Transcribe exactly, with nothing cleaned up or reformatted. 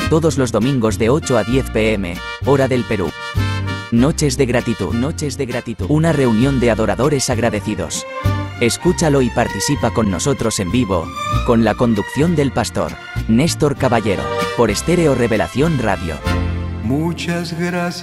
Todos los domingos de ocho a diez pe eme, hora del Perú. Noches de gratitud, noches de gratitud. Una reunión de adoradores agradecidos. Escúchalo y participa con nosotros en vivo, con la conducción del pastor Néstor Caballero, por Estéreo Revelación Radio. Muchas gracias.